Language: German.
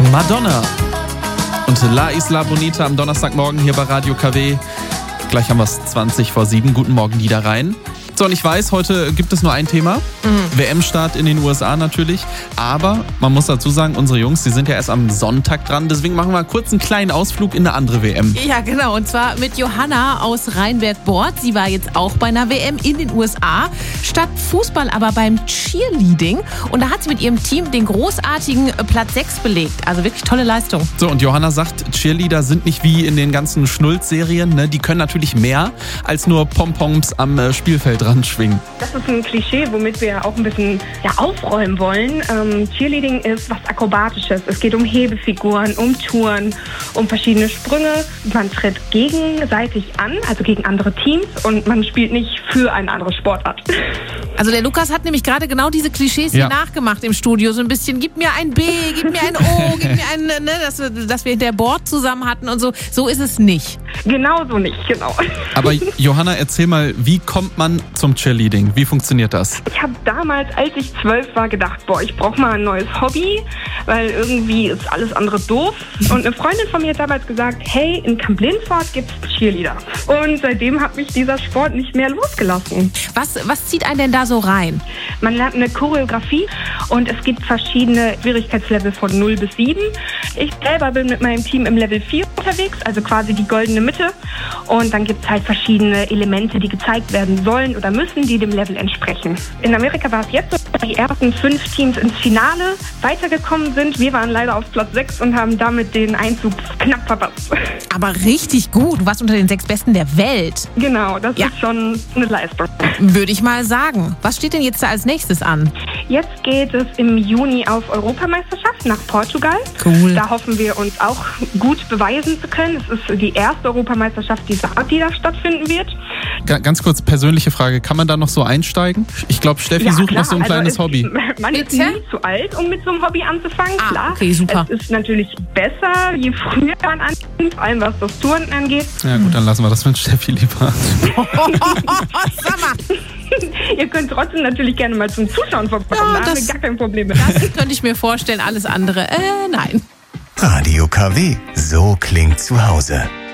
Madonna und La Isla Bonita am Donnerstagmorgen hier bei Radio KW. Gleich haben wir es 7:20. Guten Morgen, Niederrhein. So, und ich weiß, heute gibt es nur ein Thema. WM-Start in den USA natürlich. Aber man muss dazu sagen, unsere Jungs, die sind ja erst am Sonntag dran. Deswegen machen wir kurz einen kleinen Ausflug in eine andere WM. Ja, genau. Und zwar mit Johanna aus Rheinberg-Bort. Sie war jetzt auch bei einer WM in den USA. Statt Fußball aber beim Cheerleading. Und da hat sie mit ihrem Team den großartigen Platz 6 belegt. Also wirklich tolle Leistung. So, und Johanna sagt, Cheerleader sind nicht wie in den ganzen Schnulz-Serien. Ne? Die können natürlich mehr als nur Pompons am Spielfeld schwingen. Das ist ein Klischee, womit wir auch ein bisschen aufräumen wollen. Cheerleading ist was Akrobatisches. Es geht um Hebefiguren, um Touren, um verschiedene Sprünge. Man tritt gegenseitig an, also gegen andere Teams, und man spielt nicht für eine andere Sportart. Also der Lukas hat nämlich gerade genau diese Klischees hier nachgemacht im Studio. So ein bisschen, gib mir ein B, gib mir ein O, gib mir ein, ne, dass wir der Board zusammen hatten und so. So ist es nicht. Genau so nicht, genau. Aber Johanna, erzähl mal, wie kommt man zum Cheerleading? Wie funktioniert das? Ich habe damals, als ich 12 war, gedacht, ich brauche mal ein neues Hobby, weil irgendwie ist alles andere doof. Und eine Freundin von mir hat damals gesagt, hey, in Camp Lindfort gibt's Cheerleader. Und seitdem hat mich dieser Sport nicht mehr losgelassen. Was zieht einen denn da so rein? Man lernt eine Choreografie und es gibt verschiedene Schwierigkeitslevel von 0 bis 7. Ich selber bin mit meinem Team im Level 4 unterwegs, also quasi die goldene Mitte. Und dann gibt es halt verschiedene Elemente, die gezeigt werden sollen oder müssen, die dem Level entsprechen. In Amerika war es jetzt so, dass die ersten 5 Teams ins Finale weitergekommen sind. Wir waren leider auf Platz 6 und haben damit den Einzug knapp verpasst. Aber richtig gut. Du warst unter den 6 Besten der Welt. Genau, das ist schon eine Leistung. Würde ich mal sagen. Was steht denn jetzt da als nächstes an? Jetzt geht es im Juni auf Europameisterschaft nach Portugal. Cool. Da hoffen wir uns auch gut beweisen zu können. Es ist die erste Europameisterschaft dieser Art, die da stattfinden wird. Ganz kurz, persönliche Frage. Kann man da noch so einsteigen? Ich glaube, Steffi sucht noch so ein kleines Hobby. Man ist nie zu alt, um mit so einem Hobby anzufangen. Klar, okay, super. Es ist natürlich besser, je früher man anfängt, vor allem was das Touren angeht. Ja gut, dann lassen wir das mit Steffi lieber. Sag mal. Ihr könnt trotzdem natürlich gerne mal zum Zuschauen vorbeikommen. Da haben wir gar kein Problem mit. Das könnte ich mir vorstellen. Alles andere, nein. Radio KW, so klingt zu Hause.